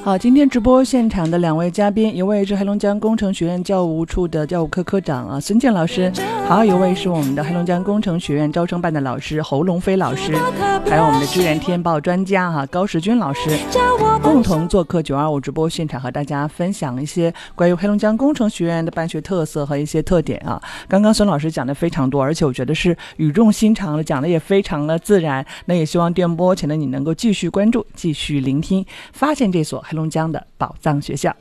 好，今天直播现场的两位嘉宾，一位是黑龙江工程学院教务处的教务科科长孙健老师，还有一位是我们的黑龙江工程学院招生办的老师侯龙飞老师，还有我们的支援天报专家高时军老师，共同做客925直播现场，和大家分享一些关于黑龙江工程学院的办学特色和一些特点啊。刚刚孙老师讲的非常多，而且我觉得是语重心长的，讲的也非常的自然。那也希望电波前的你能够继续关注，继续聆听，发现这所黑龙江的宝藏学校。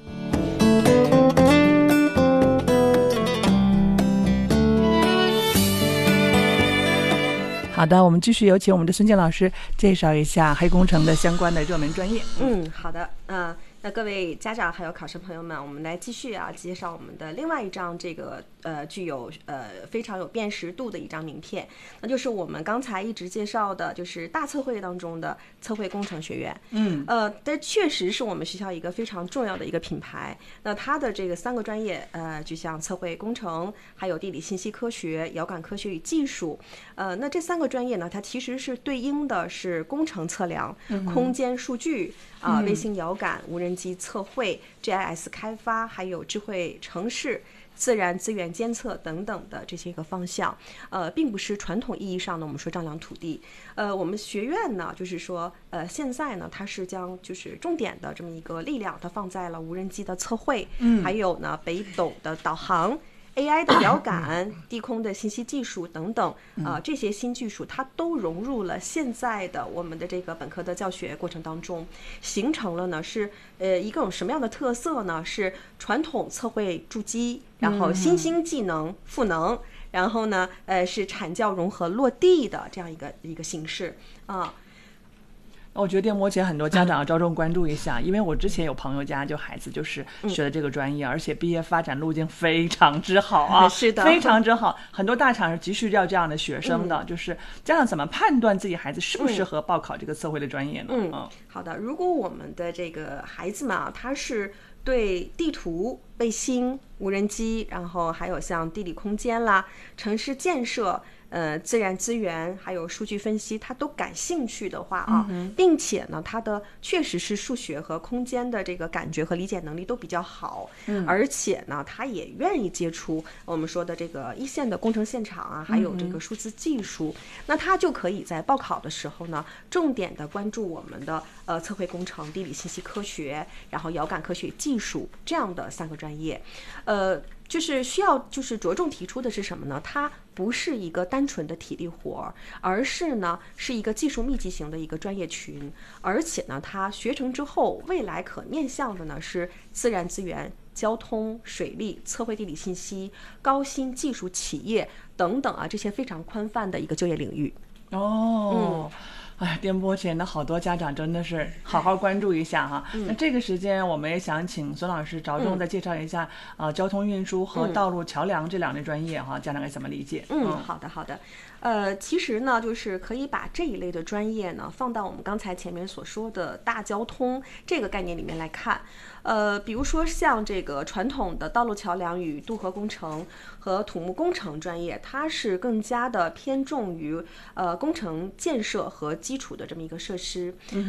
好的，我们继续有请我们的孙健老师介绍一下黑工程的相关的热门专业。 好的，那各位家长还有考生朋友们，我们来继续介绍我们的另外一张这个具有非常有辨识度的一张名片，那就是我们刚才一直介绍的，就是大测绘当中的测绘工程学院。这确实是我们学校一个非常重要的一个品牌。那它的这个3个专业，就像测绘工程，还有地理信息科学、遥感科学与技术。那这3个专业呢，它其实是对应的是工程测量、空间数据卫星遥感、无人机测绘、GIS 开发，还有智慧城市、自然资源监测等等的这些个方向，并不是传统意义上的我们说丈量土地。我们学院呢，就是说，现在呢，它是将就是重点的这么一个力量，它放在了无人机的测绘，还有呢北斗的导航。AI 的遥感、低空的信息技术等等，这些新技术它都融入了现在的我们的这个本科的教学过程当中，形成了呢是一种什么样的特色呢？是传统测绘筑基，然后新兴技能赋能，然后呢是产教融合落地的这样一个形式啊。 我觉得电波前很多家长要着重关注一下，因为我之前有朋友家就孩子就是学的这个专业，而且毕业发展路径非常之好啊， 是的， 非常之好。很多大厂是急需要这样的学生的，就是家长怎么判断自己孩子适不适合报考这个测绘的专业呢？ 好的，如果我们的这个孩子们他是对地图、卫星、无人机，然后还有像地理空间啦、城市建设。自然资源还有数据分析，他都感兴趣的话并且呢，他的确实是数学和空间的这个感觉和理解能力都比较好，而且呢，他也愿意接触我们说的这个一线的工程现场还有这个数字技术，那他就可以在报考的时候呢，重点的关注我们的测绘工程、地理信息科学，然后遥感科学技术这样的3个专业，就是需要就是着重提出的是什么呢？它不是一个单纯的体力活，而是呢是一个技术密集型的一个专业群，而且呢它学成之后未来可面向的呢是自然资源、交通、水利、测绘地理信息、高新技术企业等等这些非常宽泛的一个就业领域。 电波前的好多家长真的是好好关注一下哈。那这个时间我们也想请孙老师着重再介绍一下交通运输和道路桥梁这2类专业家长该怎么理解？ 好的。其实呢，就是可以把这一类的专业呢放到我们刚才前面所说的大交通这个概念里面来看。比如说像这个传统的道路桥梁与渡河工程和土木工程专业，它是更加的偏重于工程建设和基础的这么一个设施。